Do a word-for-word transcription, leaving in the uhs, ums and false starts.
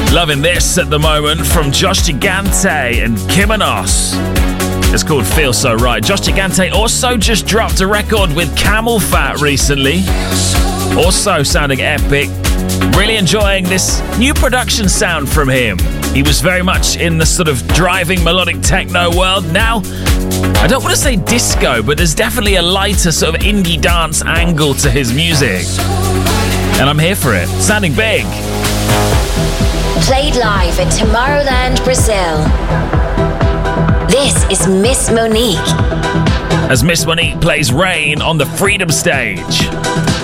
Loving this at the moment from Josh Gigante and Kimonos. It's called Feel So Right. Josh Gigante also just dropped a record with Camel Fat recently. Also sounding epic. Really enjoying this new production sound from him. He was very much in the sort of driving melodic techno world. Now, I don't want to say disco, but there's definitely a lighter sort of indie dance angle to his music. And I'm here for it. Sounding big. Played live at Tomorrowland, Brazil. This is Miss Monique. As Miss Monique plays Rain on the Freedom Stage.